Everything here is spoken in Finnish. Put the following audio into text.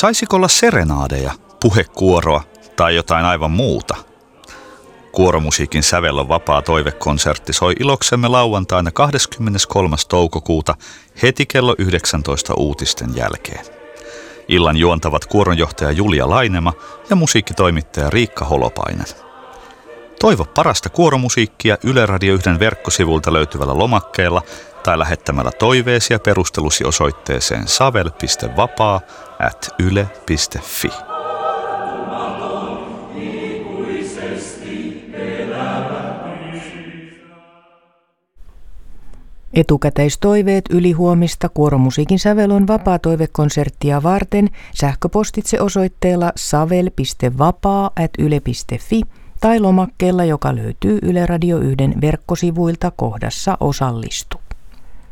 Saisiko olla serenaadeja, puhekuoroa tai jotain aivan muuta? Kuoromusiikin sävel on vapaa toivekonsertti soi iloksemme lauantaina 23. toukokuuta heti kello 19 uutisten jälkeen. Illan juontavat kuoronjohtaja Julia Lainema ja musiikkitoimittaja Riikka Holopainen. Toivo parasta kuoromusiikkia Yle Radio 1 verkkosivulta löytyvällä lomakkeella tai lähettämällä toiveesi ja perustelusi osoitteeseen savel.vapaa@yle.fi. Etukäteistoiveet ylihuomista kuoromusiikin sävel on vapaa toivekonserttia varten sähköpostitse osoitteella savel.vapaa@yle.fi tai lomakkeella, joka löytyy Yle Radio 1 verkkosivuilta kohdassa Osallistu.